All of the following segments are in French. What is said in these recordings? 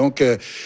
Donc,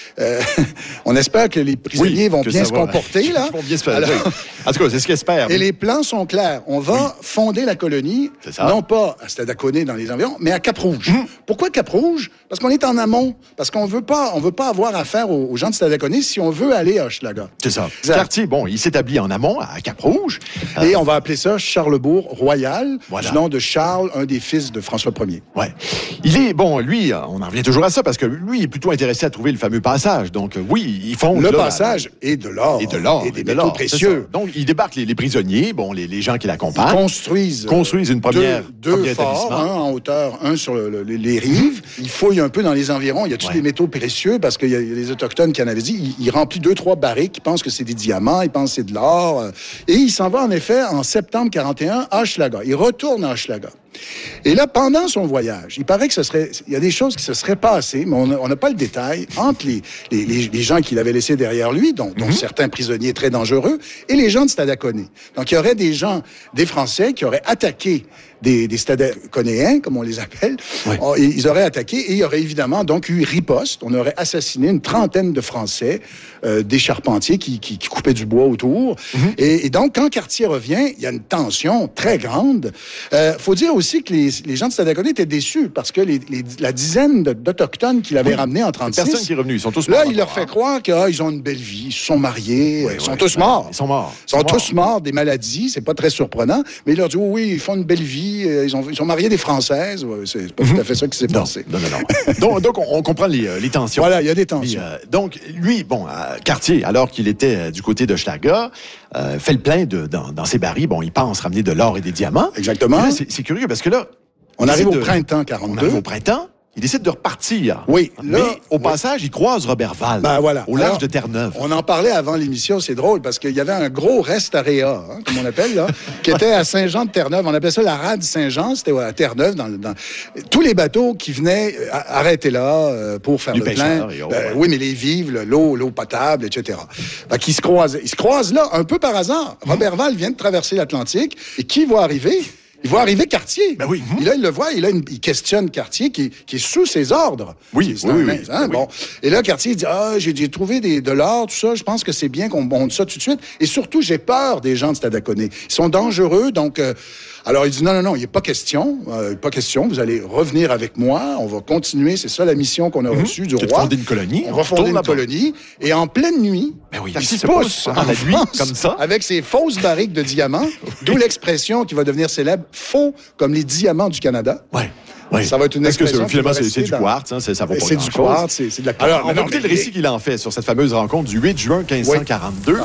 on espère que les prisonniers vont bien se comporter, là. Ils vont bien se faire. En tout cas, c'est ce qu'ils espèrent. Et les plans sont clairs. On va fonder la colonie, non pas à Stadaconé dans les environs, mais à Cap-Rouge. Pourquoi Cap-Rouge? Parce qu'on est en amont. Parce qu'on veut pas avoir affaire aux gens de Stadaconé si on veut aller à Hochelaga. C'est ça. Cartier, il s'établit en amont, à Cap-Rouge. Et on va appeler ça Charlesbourg-Royal, du nom de Charles, un des fils de François Ier. Ouais. Il est, lui, on en revient toujours à ça, parce que lui, il est plutôt intéressé à trouver le fameux passage. Donc, oui, ils font... Le passage et de l'or. Et des métaux précieux. Donc, il débarque les prisonniers, les gens qui l'accompagnent. Ils construisent une première deux forts, un en hauteur, un sur les rives. Il fouille un peu dans les environs. Il y a tous des métaux précieux, parce qu'il y a les Autochtones qui en avaient dit. Il remplit 2-3 barriques. Il pense que c'est des diamants. Il pense que c'est de l'or. Et il s'en va, en effet, en septembre 41, à Hochelaga. Il retourne à Hochelaga. Et là, pendant son voyage, il paraît que il y a des choses qui se seraient passées, mais on n'a pas le détail, entre les gens qu'il avait laissés derrière lui, dont certains prisonniers très dangereux, et les gens de Stadaconé. Donc, il y aurait des Français qui auraient attaqué des Stadaconéens, comme on les appelle. Oui. Ils auraient attaqué, et il y aurait évidemment donc eu riposte. On aurait assassiné une trentaine de Français, des charpentiers qui coupaient du bois autour. Et donc, quand Cartier revient, il y a une tension très grande. Faut dire aussi que les gens de Stadaconé étaient déçus, parce que la dizaine d'Autochtones qu'il avait ramenés en 36... Personne qui est revenu, ils sont tous morts. Là, il leur fait croire qu'ils ont une belle vie, ils se sont mariés, ils sont tous morts. Ils sont morts. Ils sont tous morts des maladies, c'est pas très surprenant, mais il leur dit, oui, ils font une belle vie, ils sont mariés des Françaises, c'est pas tout à fait ça qui s'est passé. Non. donc, on comprend les tensions. Voilà, il y a des tensions. Donc, lui, Cartier, alors qu'il était du côté de Hochelaga, fait le plein dans ses barils. Il pense ramener de l'or et des diamants. Exactement. Là, c'est curieux, parce que là... On arrive au printemps 42. On arrive au printemps. Il décide de repartir. Oui. Mais au passage, il croise Roberval. Au large de Terre-Neuve. On en parlait avant l'émission, c'est drôle, parce qu'il y avait un gros rest-area, comme on appelle, là, qui était à Saint-Jean-de-Terre-Neuve. On appelait ça la rade Saint-Jean, c'était à Terre-Neuve. Tous les bateaux qui venaient arrêtaient là pour faire le plein. Oui, mais les vivres, l'eau potable, etc. Ils se croisent. Ils se croisent là, un peu par hasard. Roberval vient de traverser l'Atlantique, et qui va arriver? Il voit arriver Cartier. Et là, il le voit, il questionne Cartier qui est sous ses ordres. Oui. Bon. Et là, Cartier dit, j'ai trouvé de l'or, tout ça, je pense que c'est bien qu'on monte ça tout de suite. Et surtout, j'ai peur des gens de Stadaconé. Ils sont dangereux, donc... Alors, il dit, non, il n'y a pas question, vous allez revenir avec moi, on va continuer, c'est ça la mission qu'on a reçue du roi. Fonder une colonie. On va fonder une colonie, et en pleine nuit, il se pousse en la nuit, comme ça, avec ses fausses barriques de diamants, d'où l'expression qui va devenir célèbre, faux comme les diamants du Canada. Oui. Ça va être une expression. Parce que finalement, c'est du quartz, ça vaut pas c'est du quartz, c'est de la quartz. Alors, on va écouter le récit qu'il en fait sur cette fameuse rencontre du 8 juin 1542,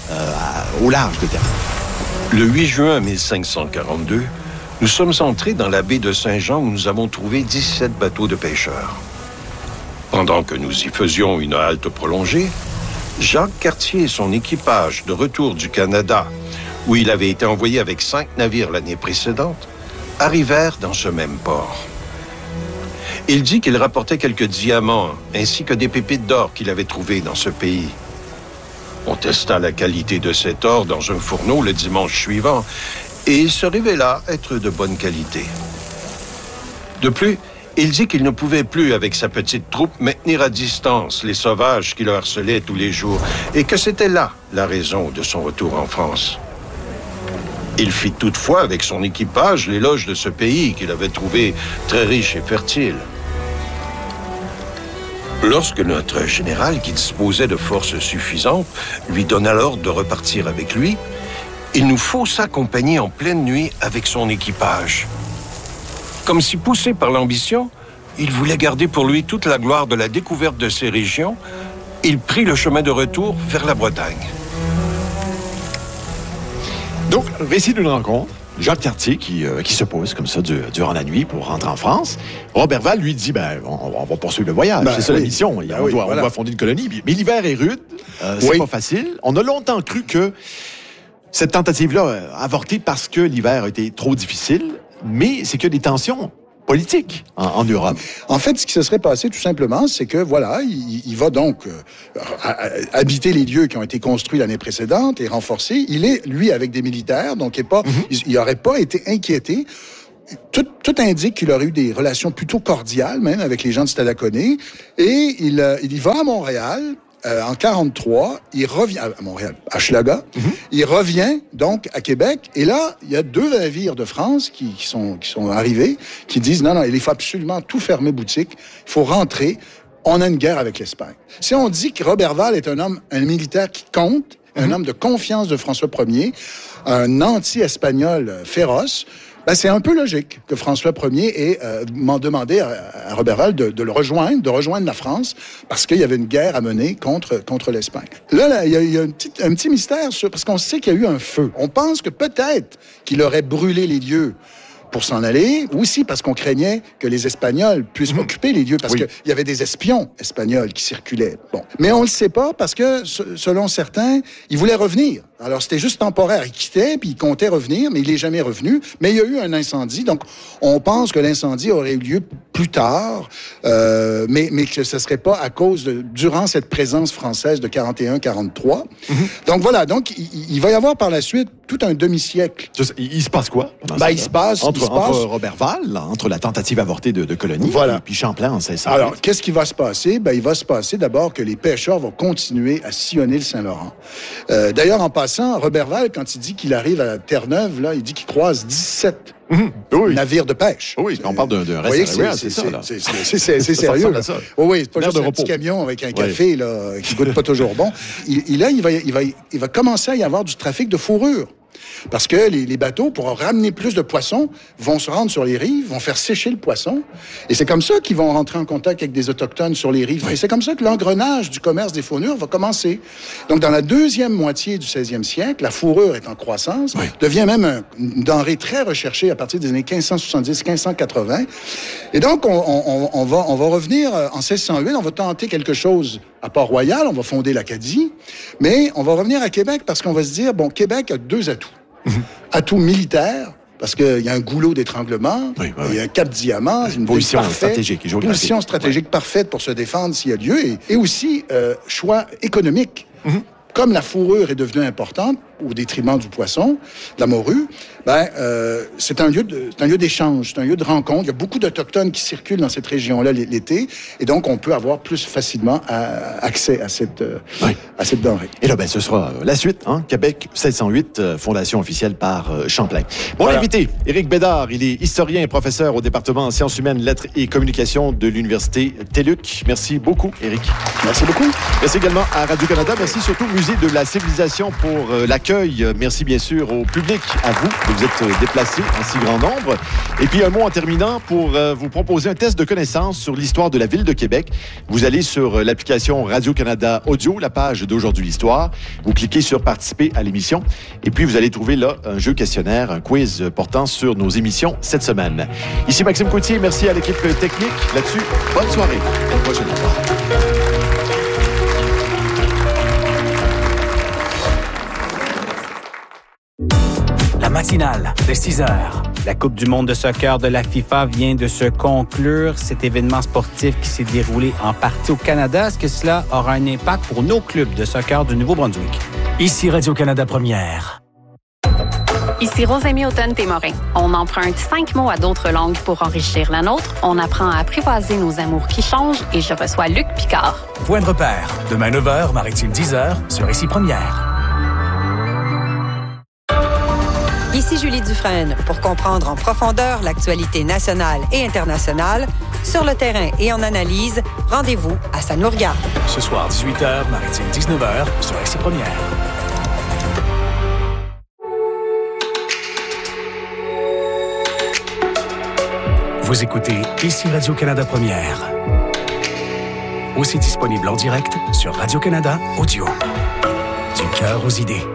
au large de Terre. Le 8 juin 1542, nous sommes entrés dans la baie de Saint-Jean où nous avons trouvé 17 bateaux de pêcheurs. Pendant que nous y faisions une halte prolongée, Jacques Cartier et son équipage de retour du Canada, où il avait été envoyé avec 5 navires l'année précédente, arrivèrent dans ce même port. Il dit qu'il rapportait quelques diamants ainsi que des pépites d'or qu'il avait trouvées dans ce pays. On testa la qualité de cet or dans un fourneau le dimanche suivant et il se révéla être de bonne qualité. De plus, il dit qu'il ne pouvait plus, avec sa petite troupe, maintenir à distance les sauvages qui le harcelaient tous les jours et que c'était là la raison de son retour en France. Il fit toutefois avec son équipage l'éloge de ce pays qu'il avait trouvé très riche et fertile. Lorsque notre général, qui disposait de forces suffisantes, lui donna l'ordre de repartir avec lui, il nous faussa accompagner en pleine nuit avec son équipage. Comme si poussé par l'ambition, il voulait garder pour lui toute la gloire de la découverte de ces régions. Il prit le chemin de retour vers la Bretagne. Donc, récit d'une rencontre. Jacques Cartier qui se pose comme ça durant la nuit pour rentrer en France. Roberval lui dit, on va poursuivre le voyage. C'est ça la mission. On doit fonder une colonie. Mais l'hiver est rude. C'est pas facile. On a longtemps cru que cette tentative-là a avorté parce que l'hiver a été trop difficile. Mais c'est que des tensions politique en Europe. En fait, ce qui se serait passé, tout simplement, c'est que, il va donc habiter les lieux qui ont été construits l'année précédente et renforcés. Il est, lui, avec des militaires, donc il n'aurait pas été inquiété. tout indique qu'il aurait eu des relations plutôt cordiales, même, avec les gens du Stade Laconé. Et il va à Montréal. En 43, il revient à Montréal, à Hochelaga. Il revient donc à Québec. Et là, il y a 2 navires de France qui sont arrivés, qui disent non, il faut absolument tout fermer boutique. Il faut rentrer. On a une guerre avec l'Espagne. Si on dit que Roberval est un militaire qui compte, un homme de confiance de François Ier, un anti-espagnol féroce, ben, c'est un peu logique que François Ier ait demandé à Roberval de le rejoindre, de rejoindre la France, parce qu'il y avait une guerre à mener contre l'Espagne. Là, il y a un petit mystère, parce qu'on sait qu'il y a eu un feu. On pense que peut-être qu'il aurait brûlé les lieux pour s'en aller, ou aussi parce qu'on craignait que les Espagnols puissent occuper les lieux, parce qu'il y avait des espions espagnols qui circulaient. Bon. Mais on ne le sait pas, parce que, selon certains, il voulait revenir. Alors, c'était juste temporaire. Il quittait, puis il comptait revenir, mais il n'est jamais revenu. Mais il y a eu un incendie, donc on pense que l'incendie aurait eu lieu plus tard, mais que ce ne serait pas à cause durant cette présence française de 41-43. Donc voilà, donc il va y avoir par la suite tout un demi-siècle. Il se passe quoi? Il se passe... Entre Roberval, entre la tentative avortée de colonie, et puis Champlain en 1608. Alors, qu'est-ce qui va se passer? Il va se passer d'abord que les pêcheurs vont continuer à sillonner le Saint-Laurent. D'ailleurs, en passant, Roberval, quand il dit qu'il arrive à Terre-Neuve, là, il dit qu'il croise 17 navires de pêche. Oui, on parle d'un restaurant, c'est ça. C'est sérieux. Oui, c'est pas juste un petit camion avec un café là, qui goûte pas toujours bon. Il va commencer à y avoir du trafic de fourrure. Parce que les bateaux, pour ramener plus de poissons, vont se rendre sur les rives, vont faire sécher le poisson. Et c'est comme ça qu'ils vont rentrer en contact avec des Autochtones sur les rives. Et c'est comme ça que l'engrenage du commerce des fourrures va commencer. Donc, dans la deuxième moitié du 16e siècle, la fourrure est en croissance, devient même une denrée très recherchée à partir des années 1570-1580. Et donc, on va revenir en 1608, on va tenter quelque chose à Port-Royal, on va fonder l'Acadie, mais on va revenir à Québec parce qu'on va se dire, bon, Québec a 2 atouts. Atout militaire, parce qu'il y a un goulot d'étranglement, il y a un cap diamant, une position stratégique, position stratégique parfaite pour se défendre s'il y a lieu, et aussi choix économique. Comme la fourrure est devenue importante au détriment du poisson, de la morue, c'est un lieu d'échange, c'est un lieu de rencontre. Il y a beaucoup d'Autochtones qui circulent dans cette région-là l'été, et donc on peut avoir plus facilement accès à cette denrée. Et là, ce sera la suite, Québec 1608, fondation officielle par Champlain. Bon, l'invité, Éric Bédard, il est historien et professeur au département en sciences humaines, lettres et communications de l'Université TÉLUQ. Merci beaucoup, Éric. Merci beaucoup. Merci également à Radio-Canada. Merci surtout au Musée de la Civilisation pour l'accueil. Merci bien sûr au public, à vous, que vous êtes déplacés en si grand nombre. Et puis un mot en terminant pour vous proposer un test de connaissance sur l'histoire de la ville de Québec. Vous allez sur l'application Radio-Canada Audio, la page d'Aujourd'hui l'Histoire. Vous cliquez sur Participer à l'émission. Et puis vous allez trouver là un jeu questionnaire, un quiz portant sur nos émissions cette semaine. Ici Maxime Coutier, merci à l'équipe technique. Là-dessus, bonne soirée. Au prochain soir. La matinale de 6 heures. La Coupe du monde de soccer de la FIFA vient de se conclure. Cet événement sportif qui s'est déroulé en partie au Canada, est-ce que cela aura un impact pour nos clubs de soccer du Nouveau-Brunswick? Ici Radio-Canada Première. Ici Rosemie Automne-Témorin. On emprunte 5 mots à d'autres langues pour enrichir la nôtre. On apprend à apprivoiser nos amours qui changent et je reçois Luc Picard. Point de repère. Demain 9h, Maritime 10h, sur Ici Première. Ici Julie Dufresne. Pour comprendre en profondeur l'actualité nationale et internationale, sur le terrain et en analyse, rendez-vous à Ça nous regarde. Ce soir, 18h, Maritime 19h, sur Ici Première. Vous écoutez Ici Radio-Canada Première. Aussi disponible en direct sur Radio-Canada Audio. Du cœur aux idées.